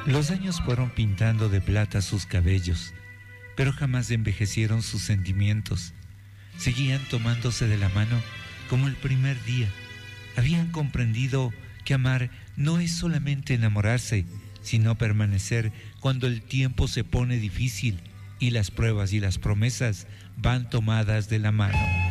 Los años fueron pintando de plata sus cabellos, pero jamás envejecieron sus sentimientos. Seguían tomándose de la mano como el primer día. Habían comprendido que amar no es solamente enamorarse, sino permanecer cuando el tiempo se pone difícil y las pruebas y las promesas van tomadas de la mano.